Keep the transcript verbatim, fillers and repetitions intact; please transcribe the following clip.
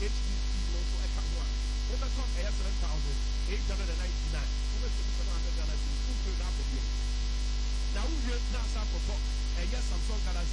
H D C no so ɛka ho a wobɛtɔ ɛyɛ seven thousand eight hundred ninety-nine wobɛtɔ seven hundred Ghana cedis wofiri no akɔbio na wowie na asa akɔtɔ ɛyɛ Samsung Galaxy